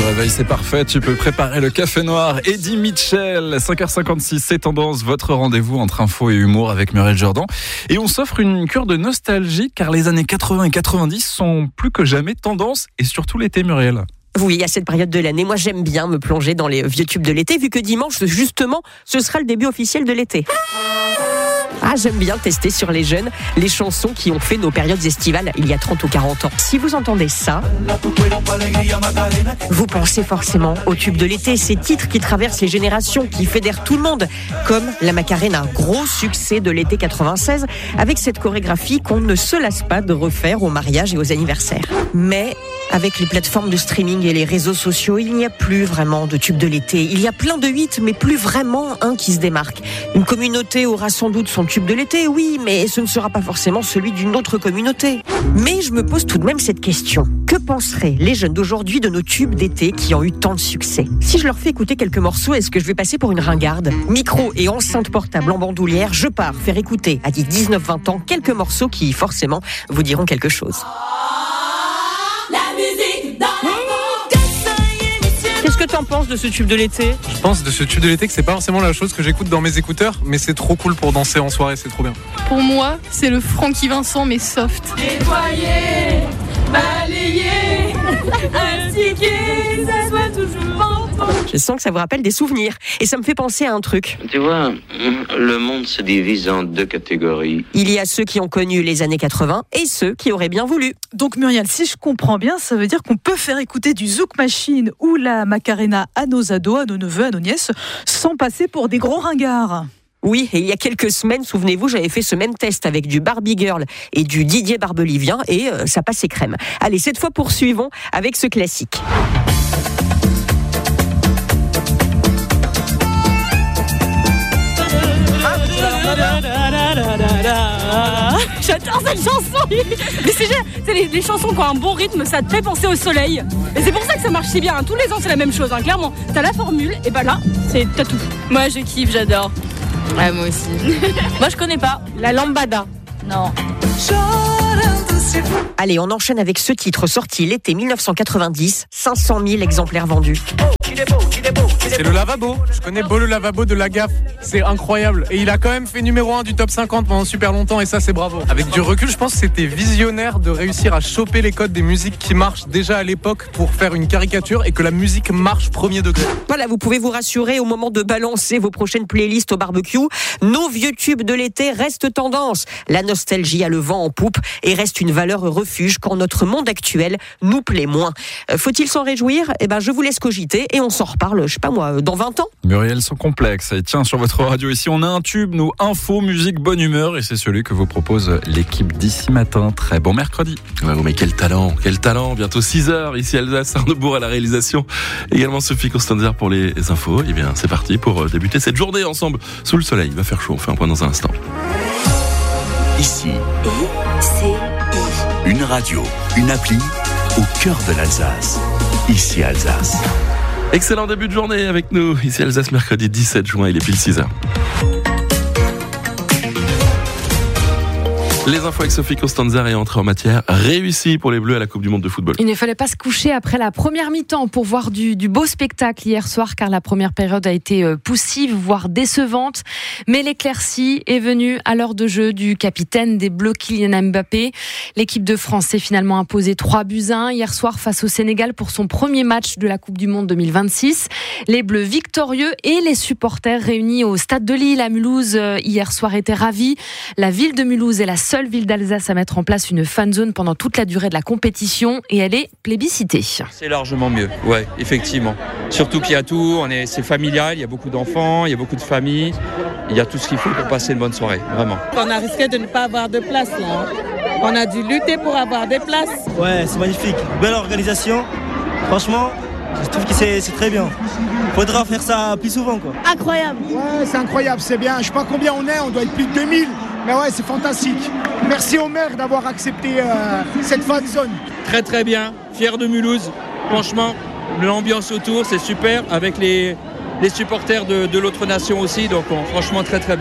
réveil, c'est parfait. Tu peux préparer le café noir. Eddie Mitchell, 5h56, c'est Tendance, votre rendez-vous entre info et humour avec Muriel Jordan. Et on s'offre une cure de nostalgie car les années 80 et 90 sont plus que jamais tendance et surtout l'été, Muriel. Oui, à cette période de l'année, moi j'aime bien me plonger dans les vieux tubes de l'été vu que dimanche, justement, ce sera le début officiel de l'été. Ah, j'aime bien tester sur les jeunes les chansons qui ont fait nos périodes estivales il y a 30 ou 40 ans. Si vous entendez ça, vous pensez forcément aux tubes de l'été, ces titres qui traversent les générations, qui fédèrent tout le monde, comme la Macarena, gros succès de l'été 96, avec cette chorégraphie qu'on ne se lasse pas de refaire aux mariages et aux anniversaires. Mais avec les plateformes de streaming et les réseaux sociaux, il n'y a plus vraiment de tubes de l'été. Il y a plein de hits, mais plus vraiment un qui se démarque. Une communauté aura sans doute son tube de l'été, oui, mais ce ne sera pas forcément celui d'une autre communauté. Mais je me pose tout de même cette question. Que penseraient les jeunes d'aujourd'hui de nos tubes d'été qui ont eu tant de succès ? Si je leur fais écouter quelques morceaux, est-ce que je vais passer pour une ringarde ? Micro et enceinte portable en bandoulière, je pars faire écouter à 19-20 ans quelques morceaux qui, forcément, vous diront quelque chose. Qu'est-ce que t'en penses de ce tube de l'été ? Je pense de ce tube de l'été que c'est pas forcément la chose que j'écoute dans mes écouteurs, mais c'est trop cool pour danser en soirée, c'est trop bien. Pour moi, c'est le Francky Vincent mais soft. Nettoyer, balayer, instiguer, ça soit toujours en fond. Je sens que ça vous rappelle des souvenirs. Et ça me fait penser à un truc. Tu vois, le monde se divise en deux catégories. Il y a ceux qui ont connu les années 80 et ceux qui auraient bien voulu. Donc Muriel, si je comprends bien, ça veut dire qu'on peut faire écouter du Zouk Machine ou la Macarena à nos ados, à nos neveux, à nos nièces, sans passer pour des gros ringards. Oui, et il y a quelques semaines, souvenez-vous, j'avais fait ce même test avec du Barbie Girl et du Didier Barbelivien et ça passait crème. Allez, cette fois poursuivons avec ce classique. J'adore cette chanson. Mais c'est les chansons qui ont un bon rythme, ça te fait penser au soleil. Et c'est pour ça que ça marche si bien. Tous les ans c'est la même chose, clairement. T'as la formule et bah là, t'as tout. Moi je kiffe, j'adore. Ouais, moi aussi. Moi je connais pas. La lambada. Non. Allez, on enchaîne avec ce titre sorti l'été 1990, 500 000 exemplaires vendus. C'est le lavabo. Je connais Beau le lavabo de la gaffe. C'est incroyable. Et il a quand même fait numéro 1 du top 50 pendant super longtemps et ça c'est bravo. Avec du recul, je pense que c'était visionnaire de réussir à choper les codes des musiques qui marchent déjà à l'époque pour faire une caricature et que la musique marche premier degré. Voilà, vous pouvez vous rassurer au moment de balancer vos prochaines playlists au barbecue. Nos vieux tubes de l'été restent tendance. La nostalgie a le vent en poupe et reste une valeur refuge quand notre monde actuel nous plaît moins. Faut-il s'en réjouir ? Eh ben, je vous laisse cogiter et on s'en reparle, je sais pas moi, dans 20 ans. Muriel, sans complexe. Et tiens, sur votre radio ici, on a un tube, nous, info, musique, bonne humeur. Et c'est celui que vous propose l'équipe d'ici matin. Très bon mercredi. Ouais, mais quel talent. Bientôt 6h, ici Alsace Arnebourg à la réalisation. Également Sophie Costanzer pour les infos. Et bien, c'est parti pour débuter cette journée ensemble sous le soleil. Il va faire chaud, on fait un point dans un instant. Ici, une radio, une appli au cœur de l'Alsace. Ici Alsace. Excellent début de journée avec nous. Ici Alsace, mercredi 17 juin, il est pile 6h. Les infos avec Sophie Costanzer et entrée en matière réussie pour les Bleus à la Coupe du Monde de football. Il ne fallait pas se coucher après la première mi-temps pour voir du beau spectacle hier soir, car la première période a été poussive, voire décevante. Mais l'éclaircie est venue à l'heure de jeu du capitaine des Bleus, Kylian Mbappé. L'équipe de France s'est finalement imposée 3-1 hier soir face au Sénégal pour son premier match de la Coupe du Monde 2026. Les Bleus victorieux et les supporters réunis au stade de Lille à Mulhouse hier soir étaient ravis. La ville de Mulhouse est la seule ville d'Alsace à mettre en place une fan zone pendant toute la durée de la compétition et elle est plébiscitée. C'est largement mieux, ouais, effectivement. Surtout qu'il y a tout, c'est familial, il y a beaucoup d'enfants, il y a beaucoup de familles, il y a tout ce qu'il faut pour passer une bonne soirée, vraiment. On a risqué de ne pas avoir de place là. On a dû lutter pour avoir des places. Ouais, c'est magnifique, belle organisation. Franchement, je trouve que c'est très bien. Faudra faire ça plus souvent, quoi. Incroyable. Ouais, c'est incroyable, c'est bien. Je sais pas combien on doit être plus de 2000. Mais ouais, c'est fantastique. Merci au maire d'avoir accepté cette fan zone. Très très bien, fier de Mulhouse. Franchement, l'ambiance autour, c'est super avec les supporters de l'autre nation aussi. Donc franchement, très très bien.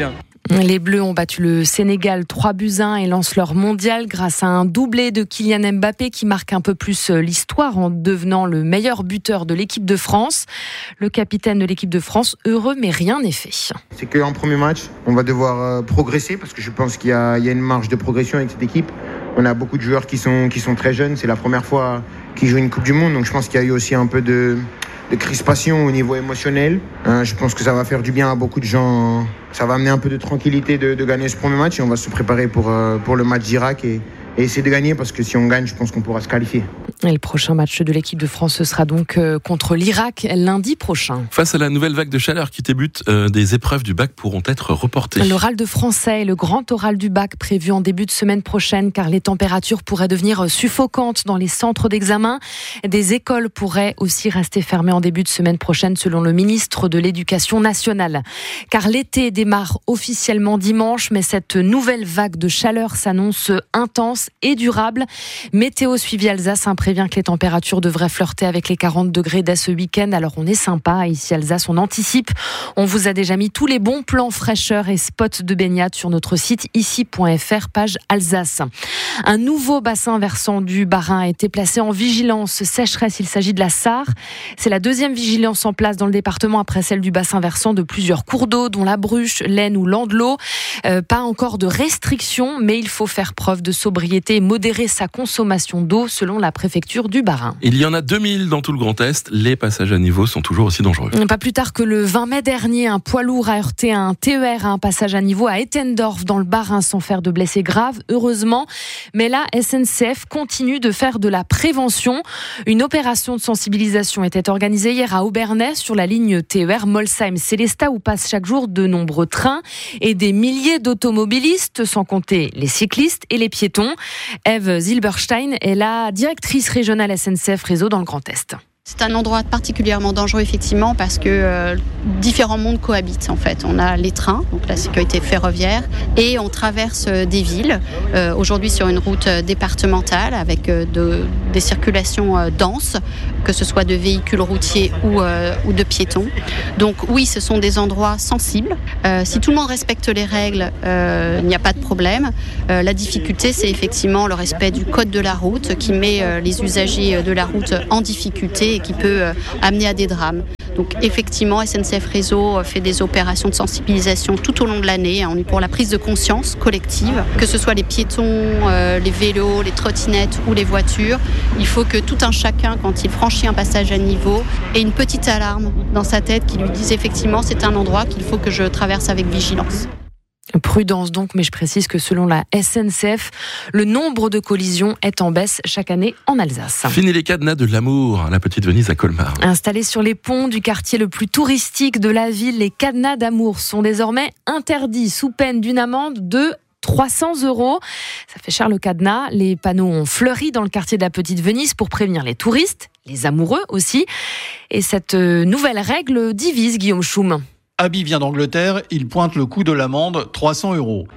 Les Bleus ont battu le Sénégal 3-1 et lancent leur mondial grâce à un doublé de Kylian Mbappé qui marque un peu plus l'histoire en devenant le meilleur buteur de l'équipe de France. Le capitaine de l'équipe de France, heureux mais rien n'est fait. C'est qu'en premier match, on va devoir progresser parce que je pense qu'il y a une marge de progression avec cette équipe. On a beaucoup de joueurs qui sont très jeunes, c'est la première fois qu'ils jouent une Coupe du Monde, donc je pense qu'il y a eu aussi un peu de crispation au niveau émotionnel. Je pense que ça va faire du bien à beaucoup de gens. Ça va amener un peu de tranquillité de gagner ce premier match et on va se préparer pour le match d'Irak et essayer de gagner parce que si on gagne, je pense qu'on pourra se qualifier. Et le prochain match de l'équipe de France, ce sera donc contre l'Irak lundi prochain. Face à la nouvelle vague de chaleur qui débute, des épreuves du bac pourront être reportées. L'oral de français et le grand oral du bac prévu en début de semaine prochaine car les températures pourraient devenir suffocantes dans les centres d'examen. Des écoles pourraient aussi rester fermées en début de semaine prochaine selon le ministre de l'Éducation nationale. Car l'été démarre officiellement dimanche, mais cette nouvelle vague de chaleur s'annonce intense et durable. Météo Suivi Alsace prévient que les températures devraient flirter avec les 40 degrés dès ce week-end. Alors on est sympa, ici Alsace, on anticipe. On vous a déjà mis tous les bons plans fraîcheur et spots de baignade sur notre site ici.fr, page Alsace. Un nouveau bassin versant du Bas-Rhin a été placé en vigilance sécheresse. Il s'agit de la Sarre. C'est la deuxième vigilance en place dans le département après celle du bassin versant de plusieurs cours d'eau, dont la Bruche, l'Aisne ou l'Andelot. Pas encore de restrictions, mais il faut faire preuve de sobriété et modérer sa consommation d'eau selon la préfecture du Bas-Rhin. Il y en a 2000 dans tout le Grand Est. Les passages à niveau sont toujours aussi dangereux. Pas plus tard que le 20 mai dernier, un poids lourd a heurté un TER à un passage à niveau à Ettendorf dans le Bas-Rhin sans faire de blessés graves, heureusement. Mais la SNCF continue de faire de la prévention. Une opération de sensibilisation était organisée hier à Obernai sur la ligne TER Molsheim-Sélestat où passent chaque jour de nombreux trains et des milliers d'automobilistes, sans compter les cyclistes et les piétons. Eve Zilberstein est la directrice régionale SNCF Réseau dans le Grand Est. C'est un endroit particulièrement dangereux effectivement parce que différents mondes cohabitent en fait. On a les trains, donc la sécurité ferroviaire, et on traverse des villes, aujourd'hui sur une route départementale avec des circulations denses, que ce soit de véhicules routiers ou de piétons. Donc oui, ce sont des endroits sensibles. Si tout le monde respecte les règles, il n'y a pas de problème. La difficulté, c'est effectivement le respect du code de la route qui met les usagers de la route en difficulté et qui peut amener à des drames. Donc effectivement, SNCF Réseau fait des opérations de sensibilisation tout au long de l'année pour la prise de conscience collective, que ce soit les piétons, les vélos, les trottinettes ou les voitures. Il faut que tout un chacun, quand il franchit un passage à niveau, ait une petite alarme dans sa tête qui lui dise effectivement c'est un endroit qu'il faut que je traverse avec vigilance. Prudence donc, mais je précise que selon la SNCF, le nombre de collisions est en baisse chaque année en Alsace. Fini les cadenas de l'amour, la petite Venise à Colmar. Installés sur les ponts du quartier le plus touristique de la ville, les cadenas d'amour sont désormais interdits sous peine d'une amende de 300 €. Ça fait cher le cadenas. Les panneaux ont fleuri dans le quartier de la Petite Venise pour prévenir les touristes, les amoureux aussi. Et cette nouvelle règle divise Guillaume Schum. Abby vient d'Angleterre, il pointe le coût de l'amende, 300 €.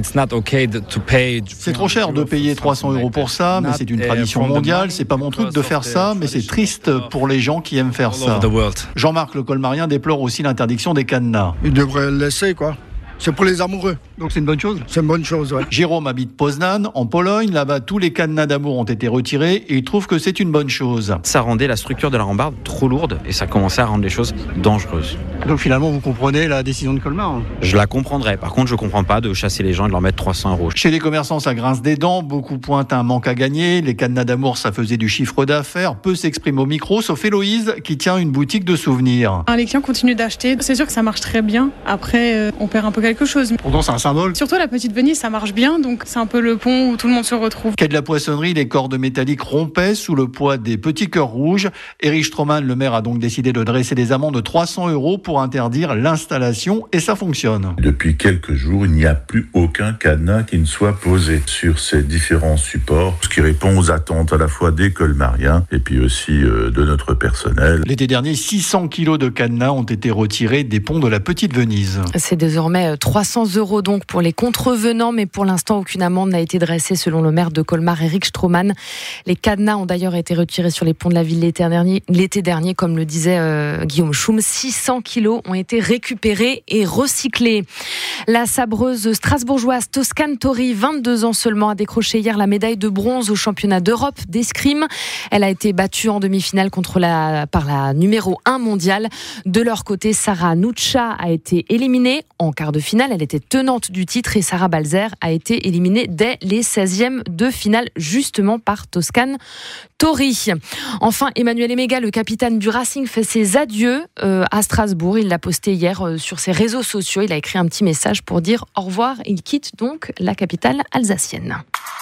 C'est trop cher de payer 300 € pour ça, mais c'est une tradition mondiale, c'est pas mon truc de faire ça, mais c'est triste pour les gens qui aiment faire ça. Jean-Marc le Colmarien déplore aussi l'interdiction des cadenas. Il devrait le laisser, quoi. C'est pour les amoureux. Donc c'est une bonne chose ? C'est une bonne chose, ouais. Jérôme habite Poznan, en Pologne. Là-bas, tous les cadenas d'amour ont été retirés et il trouve que c'est une bonne chose. Ça rendait la structure de la rambarde trop lourde et ça commençait à rendre les choses dangereuses. Donc finalement, vous comprenez la décision de Colmar ? Je la comprendrais. Par contre, je comprends pas de chasser les gens et de leur mettre 300 €. Chez les commerçants, ça grince des dents. Beaucoup pointent un manque à gagner. Les cadenas d'amour, ça faisait du chiffre d'affaires. Peu s'expriment au micro, sauf Héloïse, qui tient une boutique de souvenirs. Les clients continuent d'acheter. C'est sûr que ça marche très bien. Après, on perd un peu quelque chose. Pourtant, c'est un symbole. Surtout la Petite Venise, ça marche bien, donc c'est un peu le pont où tout le monde se retrouve. Quai de la Poissonnerie, les cordes métalliques rompaient sous le poids des petits cœurs rouges. Éric Stroman, le maire, a donc décidé de dresser des amendes de 300 € pour interdire l'installation, et ça fonctionne. Depuis quelques jours, il n'y a plus aucun cadenas qui ne soit posé sur ces différents supports, ce qui répond aux attentes à la fois des Colmariens et puis aussi de notre personnel. L'été dernier, 600 kilos de cadenas ont été retirés des ponts de la Petite Venise. C'est désormais 300 € donc pour les contrevenants, mais pour l'instant, aucune amende n'a été dressée selon le maire de Colmar, Eric Stroman. Les cadenas ont d'ailleurs été retirés sur les ponts de la ville l'été dernier, comme le disait Guillaume Schum. 600 kilos ont été récupérés et recyclés. La sabreuse strasbourgeoise Toscane Tori, 22 ans seulement, a décroché hier la médaille de bronze au championnat d'Europe d'escrime. Elle a été battue en demi-finale par la numéro 1 mondiale. De leur côté, Sarah Nuccia a été éliminée en quart de finale. Elle était tenante du titre et Sarah Balzer a été éliminée dès les 16e de finale, justement par Toscane Tori. Enfin, Emmanuel Emega, le capitaine du Racing, fait ses adieux à Strasbourg. Il l'a posté hier sur ses réseaux sociaux. Il a écrit un petit message pour dire au revoir. Il quitte donc la capitale alsacienne.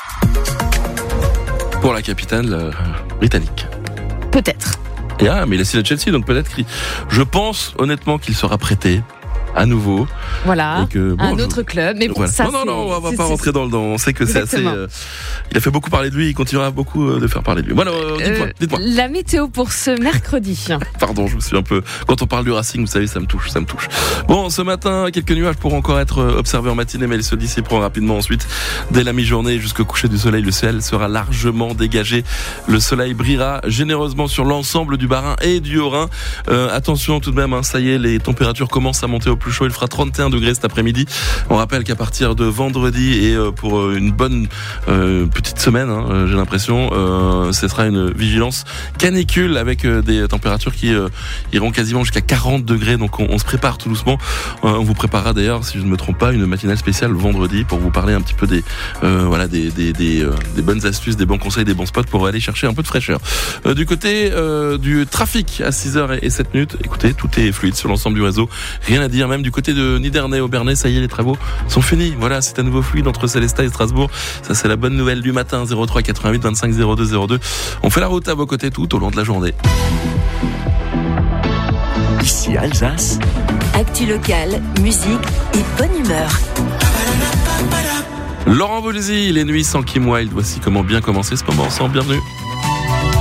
Pour la capitale britannique. Peut-être. Mais il a signé à Chelsea, donc peut-être je pense honnêtement qu'il sera prêté à nouveau. Voilà, un autre club. Mais bon, voilà. Ça, non, on va pas rentrer dans le... On sait que Exactement. c'est assez... il a fait beaucoup parler de lui, il continuera beaucoup de faire parler de lui. Voilà, dites-moi. La météo pour ce mercredi. Pardon, je me suis un peu... Quand on parle du Racing, vous savez, ça me touche. Bon, ce matin, quelques nuages pourront encore être observés en matinée, mais ils se dissiperont rapidement ensuite. Dès la mi-journée jusqu'au coucher du soleil, le ciel sera largement dégagé. Le soleil brillera généreusement sur l'ensemble du Bas-Rhin et du Haut-Rhin. Attention tout de même, ça y est, les températures commencent à monter au plus chaud. Il fera 31 degrés cet après-midi. On rappelle qu'à partir de vendredi et pour une bonne petite semaine, j'ai l'impression, ce sera une vigilance canicule avec des températures qui iront quasiment jusqu'à 40 degrés. Donc on se prépare tout doucement. On vous préparera d'ailleurs, si je ne me trompe pas, une matinale spéciale vendredi pour vous parler un petit peu des bonnes astuces, des bons conseils, des bons spots pour aller chercher un peu de fraîcheur. Du côté du trafic à 6h07, écoutez, tout est fluide sur l'ensemble du réseau. Rien à dire, même du côté de Nidernais au Bernay, ça y est, les travaux sont finis. Voilà, c'est à nouveau fluide entre Célestat et Strasbourg. Ça, c'est la bonne nouvelle du matin. 03 88 25 02 02. On fait la route à vos côtés tout au long de la journée. Ici Alsace. Actu locale, musique et bonne humeur. Laurent Voulzy, les nuits sans Kim Wilde. Voici comment bien commencer ce moment ensemble. Bienvenue.